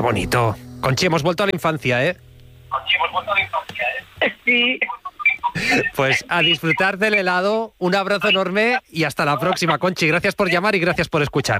bonito. Conchi, hemos vuelto a la infancia, ¿eh? Sí. Pues a disfrutar del helado, un abrazo enorme y hasta la próxima, Conchi. Gracias por llamar y gracias por escuchar.